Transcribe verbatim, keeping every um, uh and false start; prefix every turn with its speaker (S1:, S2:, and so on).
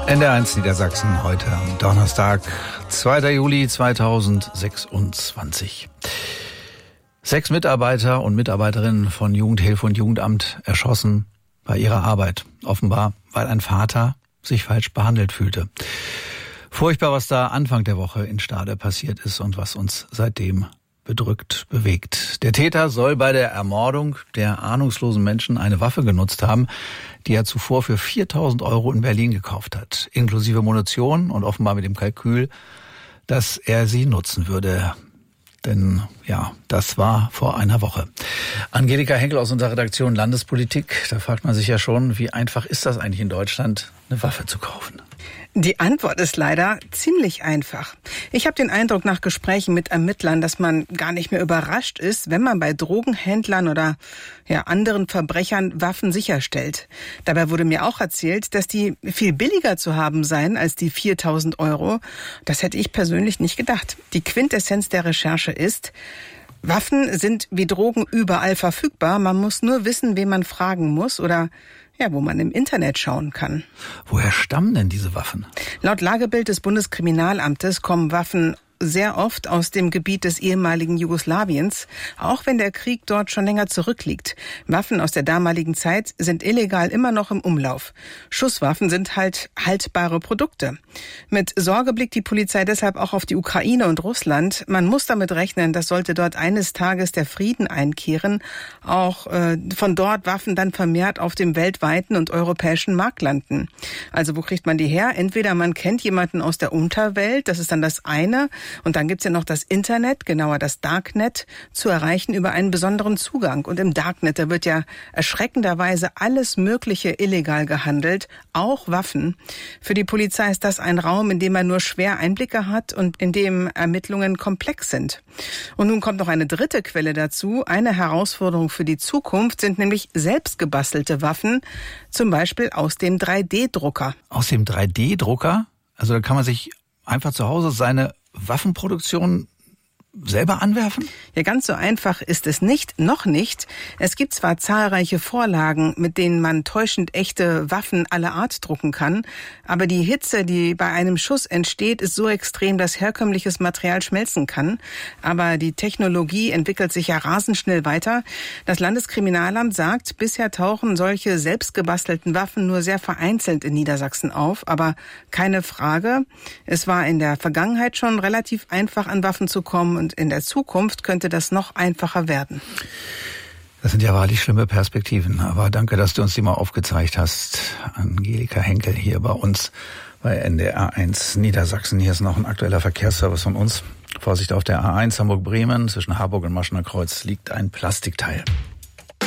S1: N D R eins Niedersachsen heute am Donnerstag, zweiter Juli zweitausendsechsundzwanzig. Sechs Mitarbeiter und Mitarbeiterinnen von Jugendhilfe und Jugendamt erschossen bei ihrer Arbeit. Offenbar, weil ein Vater sich falsch behandelt fühlte. Furchtbar, was da Anfang der Woche in Stade passiert ist und was uns seitdem bedrückt, bewegt. Der Täter soll bei der Ermordung der ahnungslosen Menschen eine Waffe genutzt haben, die er zuvor für viertausend Euro in Berlin gekauft hat. Inklusive Munition und offenbar mit dem Kalkül, dass er sie nutzen würde. Denn, ja, das war vor einer Woche. Angelika Henkel aus unserer Redaktion Landespolitik. Da fragt man sich ja schon, wie einfach ist das eigentlich in Deutschland, eine Waffe zu kaufen?
S2: Die Antwort ist leider ziemlich einfach. Ich habe den Eindruck nach Gesprächen mit Ermittlern, dass man gar nicht mehr überrascht ist, wenn man bei Drogenhändlern oder ja, anderen Verbrechern Waffen sicherstellt. Dabei wurde mir auch erzählt, dass die viel billiger zu haben seien als die viertausend Euro. Das hätte ich persönlich nicht gedacht. Die Quintessenz der Recherche ist: Waffen sind wie Drogen überall verfügbar. Man muss nur wissen, wen man fragen muss oder ja, wo man im Internet schauen kann.
S1: Woher stammen denn diese Waffen?
S2: Laut Lagebild des Bundeskriminalamtes kommen Waffen sehr oft aus dem Gebiet des ehemaligen Jugoslawiens, auch wenn der Krieg dort schon länger zurückliegt. Waffen aus der damaligen Zeit sind illegal immer noch im Umlauf. Schusswaffen sind halt haltbare Produkte. Mit Sorge blickt die Polizei deshalb auch auf die Ukraine und Russland. Man muss damit rechnen, dass sollte dort eines Tages der Frieden einkehren, auch äh, von dort Waffen dann vermehrt auf dem weltweiten und europäischen Markt landen. Also wo kriegt man die her? Entweder man kennt jemanden aus der Unterwelt, das ist dann das eine. Und dann gibt's ja noch das Internet, genauer das Darknet, zu erreichen über einen besonderen Zugang. Und im Darknet, da wird ja erschreckenderweise alles Mögliche illegal gehandelt, auch Waffen. Für die Polizei ist das ein Raum, in dem man nur schwer Einblicke hat und in dem Ermittlungen komplex sind. Und nun kommt noch eine dritte Quelle dazu. Eine Herausforderung für die Zukunft sind nämlich selbstgebastelte Waffen, zum Beispiel aus dem drei D Drucker.
S1: Aus dem drei D Drucker? Also da kann man sich einfach zu Hause seine Waffenproduktion selber anwerfen?
S2: Ja, ganz so einfach ist es nicht, noch nicht. Es gibt zwar zahlreiche Vorlagen, mit denen man täuschend echte Waffen aller Art drucken kann, aber die Hitze, die bei einem Schuss entsteht, ist so extrem, dass herkömmliches Material schmelzen kann. Aber die Technologie entwickelt sich ja rasend schnell weiter. Das Landeskriminalamt sagt, bisher tauchen solche selbstgebastelten Waffen nur sehr vereinzelt in Niedersachsen auf. Aber keine Frage, es war in der Vergangenheit schon relativ einfach, an Waffen zu kommen. Und in der Zukunft könnte das noch einfacher werden.
S1: Das sind ja wahrlich schlimme Perspektiven. Aber danke, dass du uns die mal aufgezeigt hast. Angelika Henkel hier bei uns bei N D R eins Niedersachsen. Hier ist noch ein aktueller Verkehrsservice von uns. Vorsicht auf der A eins Hamburg-Bremen. Zwischen Harburg und Maschner Kreuz liegt ein Plastikteil.